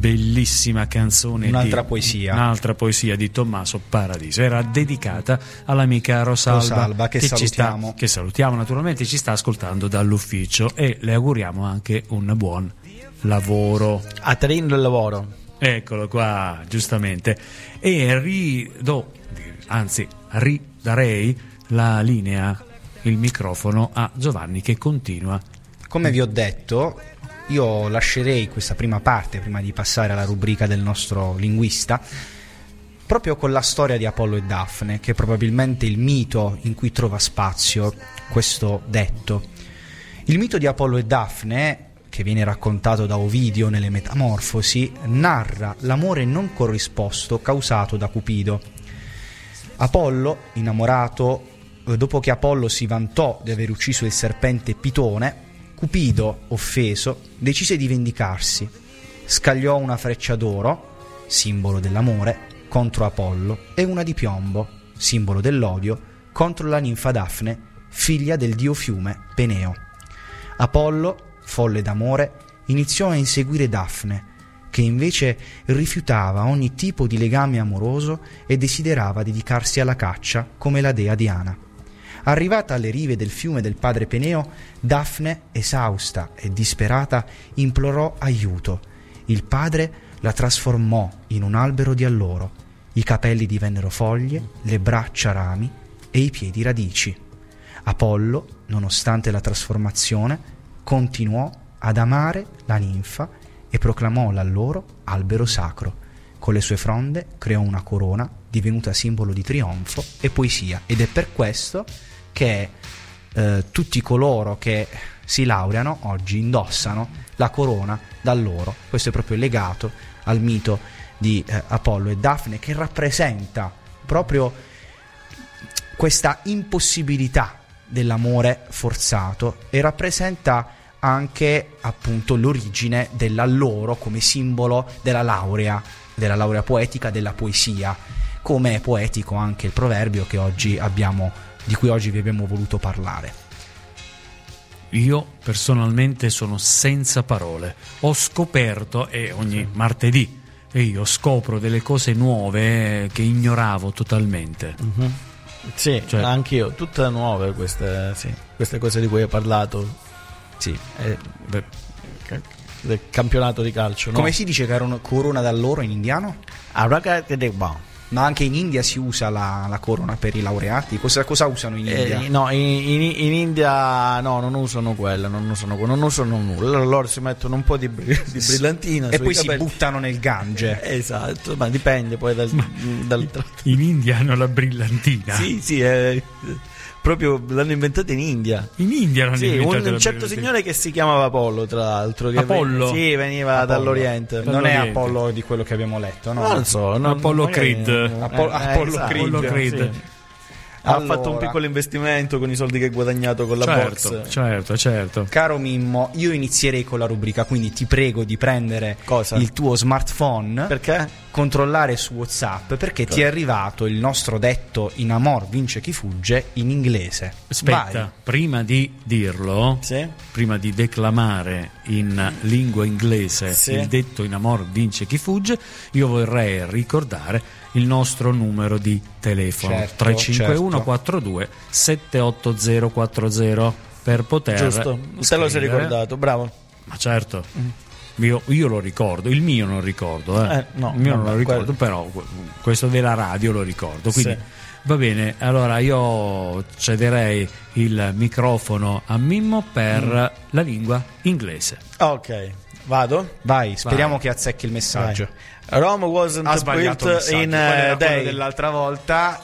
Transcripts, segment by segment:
bellissima canzone, un'altra poesia di Tommaso Paradiso. Era dedicata all'amica Rosalba che salutiamo. Che salutiamo naturalmente, ci sta ascoltando dall'ufficio e le auguriamo anche un buon lavoro. A Trino del lavoro. Eccolo qua, giustamente. E ridarei la linea, il microfono a Giovanni, che continua. Come vi ho detto, io lascerei questa prima parte prima di passare alla rubrica del nostro linguista proprio con la storia di Apollo e Dafne, che è probabilmente il mito in cui trova spazio questo detto. Il mito di Apollo e Dafne, che viene raccontato da Ovidio nelle Metamorfosi, narra l'amore non corrisposto causato da Cupido. Apollo, innamorato, dopo che Apollo si vantò di aver ucciso il serpente Pitone, Cupido, offeso, decise di vendicarsi. Scagliò una freccia d'oro, simbolo dell'amore, contro Apollo e una di piombo, simbolo dell'odio, contro la ninfa Dafne, figlia del dio fiume Peneo. Apollo, folle d'amore, iniziò a inseguire Dafne, che invece rifiutava ogni tipo di legame amoroso e desiderava dedicarsi alla caccia come la dea Diana. Arrivata alle rive del fiume del padre Peneo, Dafne, esausta e disperata, implorò aiuto. Il padre la trasformò in un albero di alloro. I capelli divennero foglie, le braccia rami e i piedi radici. Apollo, nonostante la trasformazione, continuò ad amare la ninfa e proclamò l'alloro albero sacro. Con le sue fronde creò una corona divenuta simbolo di trionfo e poesia, ed è per questo che tutti coloro che si laureano oggi indossano la corona d'alloro. Questo è proprio legato al mito di Apollo e Dafne, che rappresenta proprio questa impossibilità dell'amore forzato e rappresenta anche appunto l'origine dell'alloro come simbolo della laurea poetica, della poesia, come è poetico anche il proverbio che oggi di cui oggi vi abbiamo voluto parlare. Io personalmente sono senza parole. Ho scoperto, e ogni martedì io scopro delle cose nuove che ignoravo totalmente. Mm-hmm. Sì, cioè, anche io, tutte nuove queste cose di cui hai parlato. Sì, del campionato di calcio, no? Come si dice corona d'alloro in indiano? Ma anche in India si usa la corona per i laureati. Cosa usano in India? No, in India no, non usano quella, non usano nulla. Loro si mettono un po' di brillantina e poi capelli. Si buttano nel Gange. Esatto, ma dipende poi dal in India hanno la brillantina. Sì, proprio l'hanno inventata in India. In India l'hanno inventata un certo signore che si chiamava Apollo, tra l'altro. Apollo? Veniva dall'Oriente. Non è Apollo di quello che abbiamo letto, no? Non so. Apollo Creed. Apollo Creed. Sì. Ha fatto un piccolo investimento con i soldi che ha guadagnato con la borsa. Certo. Caro Mimmo, io inizierei con la rubrica, quindi ti prego di prendere il tuo smartphone. Perché? Controllare su WhatsApp, perché ti è arrivato il nostro detto in amor vince chi fugge in inglese. Aspetta, vai. Prima di dirlo, prima di declamare in lingua inglese il detto in amor vince chi fugge, io vorrei ricordare il nostro numero di telefono, 351 42 78040, per poter giusto, te lo sei ricordato, bravo. Ma certo. Io lo ricordo, il mio non ricordo, no, il mio non lo ricordo, però questo della radio lo ricordo, quindi va bene. Allora io cederei il microfono a Mimmo per la lingua inglese. Ok, vado? Vai, speriamo che azzecchi il messaggio. Rome wasn't built in a day. Dell'altra volta.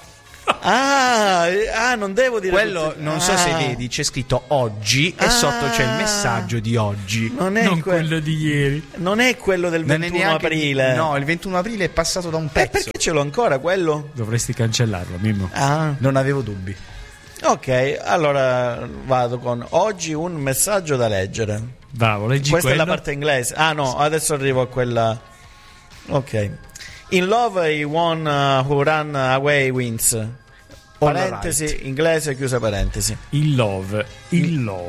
Non devo dire quello. Non so se vedi, c'è scritto oggi e sotto c'è il messaggio di oggi. Non quello di ieri. Non è quello del 21 aprile. No, il 21 aprile è passato da un pezzo. Perché ce l'ho ancora quello? Dovresti cancellarlo, Mimmo. Non avevo dubbi. Ok, allora vado con oggi un messaggio da leggere. Bravo, leggi questa quello. È la parte inglese. No, adesso arrivo a quella. Ok. In love he one who run away wins. Parentesi, right. Inglese, chiusa parentesi. Il love.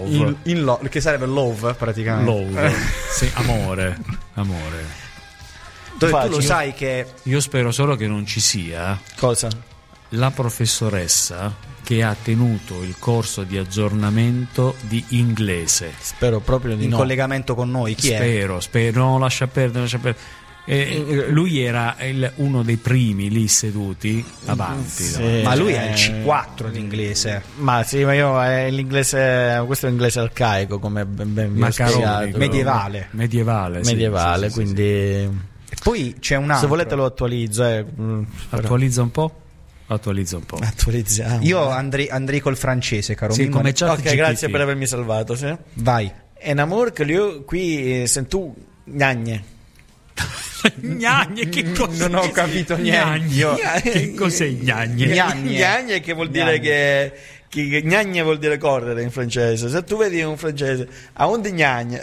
Che sarebbe love praticamente. Love. Sì, amore. Dove tu lo sai che... Io spero solo che non ci sia... Cosa? La professoressa che ha tenuto il corso di aggiornamento di inglese. Spero proprio di in collegamento con noi. Chi è? Spero. No, lascia perdere. Lui era uno dei primi lì seduti avanti. Sì, ma lui è il C4 di inglese. Ma sì, ma io l'inglese, questo è l'inglese arcaico, come ben vi ho spiegato. Medievale, sì, quindi. E poi c'è un altro. Se volete lo attualizzo. Attualizza un po'. Attualizziamo. Io andrei col francese, caro Mimmo. Come ok, grazie per avermi salvato. Sì? Vai. En amour que lui qui sentù gnagne. Gnagne, che cosa? Non ho capito niente. Che cos'è gnagne? Gnagne che vuol dire che gnagne vuol dire correre in francese. Se tu vedi un francese a un di gnagne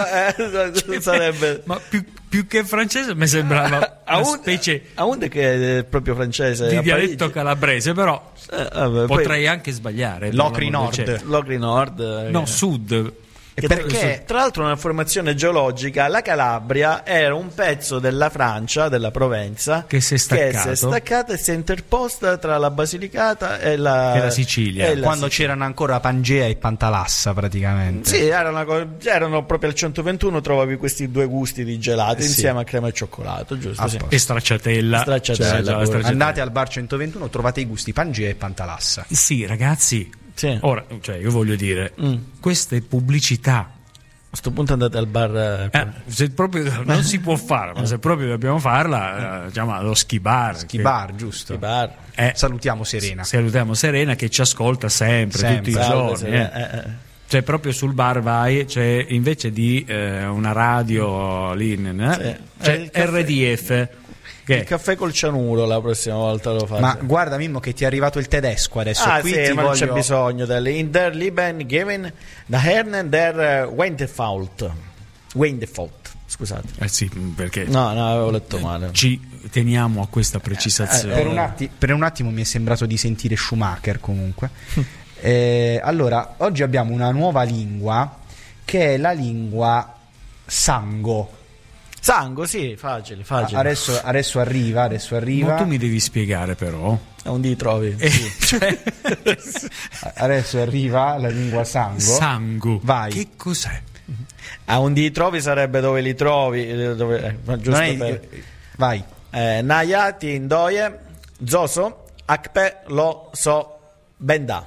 sarebbe. Ma più che francese mi sembrava una specie a un che è proprio francese di dialetto calabrese, però potrei anche sbagliare. Locri Nord. No, Sud. Perché tra l'altro una formazione geologica, la Calabria era un pezzo della Francia, della Provenza, che si è staccata e si è interposta tra la Basilicata e la Sicilia, quando c'erano ancora Pangea e Pantalassa praticamente. Sì, erano proprio al 121, trovavi questi due gusti di gelato insieme a crema e cioccolato, giusto? Sì. E stracciatella. Andate al bar 121, trovate i gusti Pangea e Pantalassa. Sì, ragazzi. Sì. Ora, io voglio dire, queste pubblicità. A questo punto andate al bar. Se proprio non si può fare, ma se proprio dobbiamo farla, diciamo allo Ski Bar, giusto. Ski Bar. Salutiamo Serena. Salutiamo Serena che ci ascolta sempre. Tutti i giorni. Cioè, proprio sul bar vai, c'è invece di una radio lì, c'è RDF. Il caffè col cianuro la prossima volta lo fate. Ma guarda Mimmo che ti è arrivato il tedesco adesso. Qui sì, ma non c'è bisogno in der Lieben geben da Herren der Wendefault, scusate. Sì, perché no avevo letto male. Ci teniamo a questa precisazione. Per un attimo mi è sembrato di sentire Schumacher comunque. Allora, oggi abbiamo una nuova lingua che è la lingua Sango. Sango, sì, facile. Adesso arriva. Ma tu mi devi spiegare però. Non ti trovi. Adesso arriva la lingua Sango. Vai. Che cos'è? A un di trovi sarebbe dove li trovi. Vai. Nayati Indoye, Zoso, Akpe lo so benda.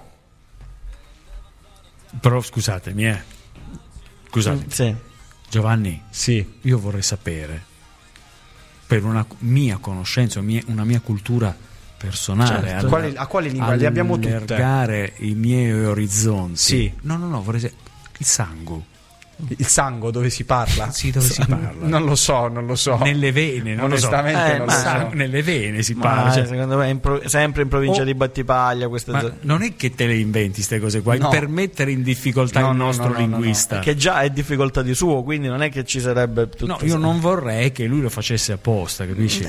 Però scusatemi, Scusate. Sì. Giovanni, sì, io vorrei sapere, per una mia conoscenza, una mia cultura personale, certo. A quale lingua? Le abbiamo tutte. Allargare i miei orizzonti. Sì. No, vorrei sapere il sangue. Il sangue dove si parla? Sì, dove si parla? Non lo so. Nelle vene, onestamente non lo so. Nelle vene si parla. Secondo me sempre in provincia di Battipaglia. Non è che te le inventi queste cose qua, per mettere in difficoltà il nostro linguista. Che già è difficoltà di suo, quindi non è che ci sarebbe tutto. Io non vorrei che lui lo facesse apposta, capisci?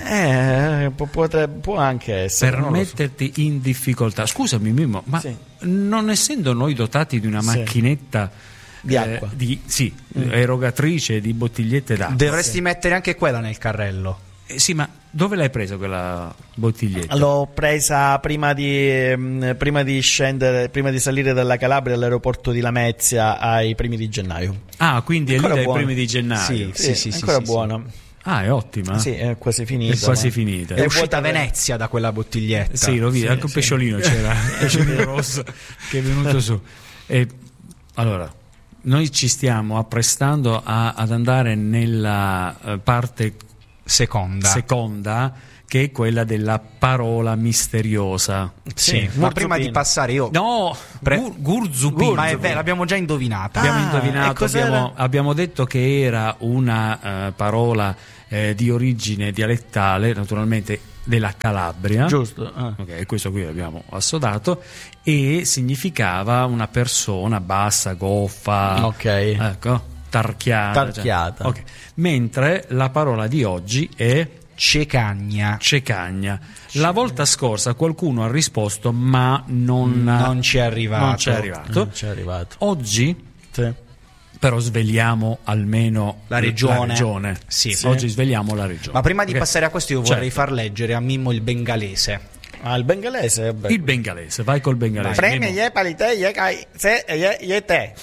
Può anche essere. Per metterti in difficoltà. Scusami Mimmo, ma non essendo noi dotati di una macchinetta di acqua, erogatrice di bottigliette d'acqua, dovresti mettere anche quella nel carrello. Sì, ma dove l'hai presa quella bottiglietta? L'ho presa prima di scendere, prima di salire dalla Calabria all'aeroporto di Lamezia ai primi di gennaio. Quindi è lì dai primi di gennaio. Sì, ancora buona. È ottima. Sì, è quasi finita. È uscita a Venezia da quella bottiglietta. Sì, l'ho vista, anche un pesciolino c'era, un pesciolino rosso che è venuto su. Allora, noi ci stiamo apprestando ad andare nella parte seconda, che è quella della parola misteriosa. Sì, ma prima di passare Gurzupin. Ma è vero, l'abbiamo già indovinata. Abbiamo detto che era una parola di origine dialettale, naturalmente della Calabria, giusto? Ok, questo qui l'abbiamo assodato, e significava una persona bassa, goffa, tarchiata. Okay. Mentre la parola di oggi è cecagna. La volta scorsa qualcuno ha risposto, ma non ci è arrivato. Oggi Però sveliamo almeno la regione. Sì. Oggi sveliamo la regione. Ma prima di passare a questo io vorrei far leggere a Mimmo il bengalese. Il bengalese? Il bengalese, vai col bengalese. Premi ye palite ye kai se ye te.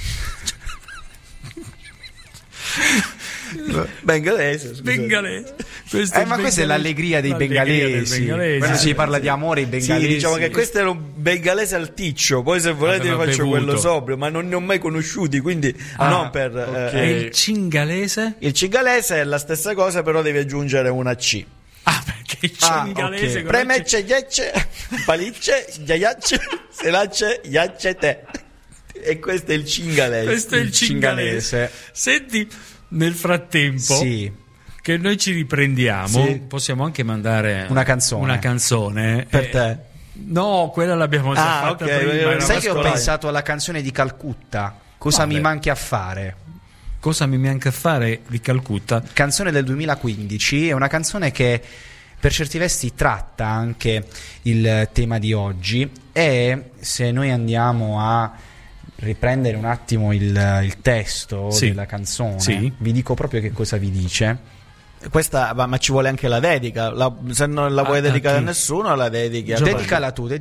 Bengalese. Ma questa è l'allegria dei bengalesi. Quando si parla di amore, i bengalesi. Sì, diciamo che questo era un bengalese alticcio. Poi se volete vi faccio quello sobrio, ma non ne ho mai conosciuti, quindi non per il cingalese? Il cingalese è la stessa cosa, però devi aggiungere una C. Perché il cingalese okay. Premecce, ghiacce, palicce, ghiaiacce, selacce, ghiacce te. E questo è il cingalese. Questo è il cingalese. Senti, nel frattempo che noi ci riprendiamo, possiamo anche mandare una canzone per te. No, quella l'abbiamo già fatta prima. Sai che ho pensato alla canzone di Calcutta? Cosa mi manchi a fare? Cosa mi manca a fare di Calcutta? Canzone del 2015, è una canzone che per certi versi tratta anche il tema di oggi, e se noi andiamo a riprendere un attimo il testo della canzone, vi dico proprio che cosa vi dice. Questa, ma ci vuole anche la dedica. Se non la vuoi dedicare a nessuno, la dedichi a Dedicala tu.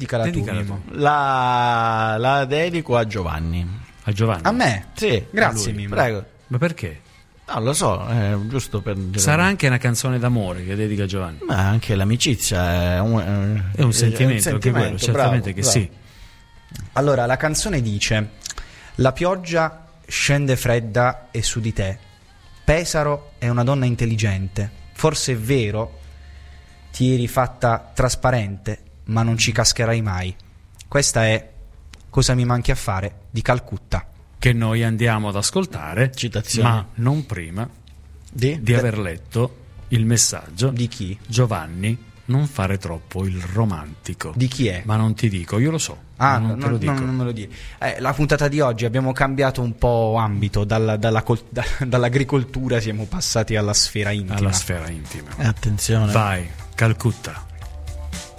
La dedico a Giovanni. A Giovanni? A me? Sì. Grazie, Mimmo. Prego. Ma perché? Non lo so, giusto per... Sarà anche una canzone d'amore che dedica a Giovanni. Ma anche l'amicizia è un sentimento, anche quello, certamente bravo. Sì. Allora, la canzone dice: la pioggia scende fredda e su di te Pesaro è una donna intelligente, forse è vero, ti eri fatta trasparente, ma non ci cascherai mai. Questa è Cosa mi manchi a fare di Calcutta, che noi andiamo ad ascoltare, citazione, ma non prima di aver letto il messaggio di chi? Giovanni, non fare troppo il romantico. Di chi è? Ma non ti dico, io lo so. Non te lo dico. Non me lo dire. La puntata di oggi abbiamo cambiato un po' ambito, dall'agricoltura siamo passati alla sfera intima. Alla sfera intima. Attenzione. Vai, Calcutta.